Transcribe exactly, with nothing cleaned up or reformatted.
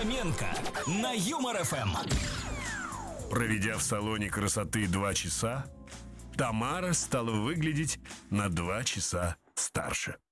Хоменко на Юмор эф эм. Проведя в салоне красоты два часа, Тамара стала выглядеть на два часа старше.